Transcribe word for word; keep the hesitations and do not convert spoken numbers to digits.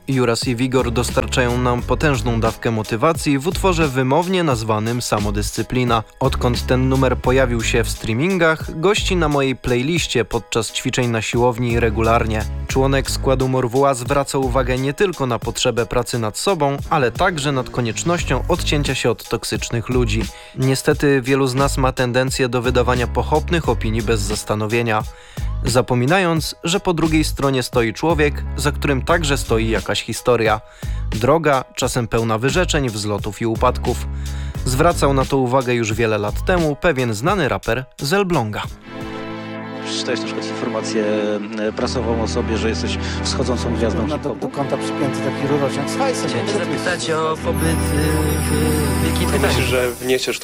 Juras i Vigor dostarczają nam potężną dawkę motywacji w utworze wymownie nazwanym Samodyscyplina. Odkąd ten numer pojawił się w streamingach, gości na mojej playliście podczas ćwiczeń na siłowni regularnie. Członek składu Morvuła zwraca uwagę nie tylko na potrzebę pracy nad sobą, ale także nad koniecznością odcięcia się od toksycznych ludzi. Niestety wielu z nas ma tendencję do wydawania pochopnych opinii bez zastanowienia, zapominając, że po drugiej stronie stoi człowiek, za którym także stoi jakaś historia. Droga, czasem pełna wyrzeczeń, wzlotów i upadków. Zwracał na to uwagę już wiele lat temu pewien znany raper z Elbląga. Przeczytałeś na przykład informację prasową o sobie, że jesteś wschodzącą gwiazdą no, do, do kąta przypięty taki rurociąg z hajsem. Chciałem cię zapytać o pobyt w Wielkiej Brytanii. Myślisz, że wniesiesz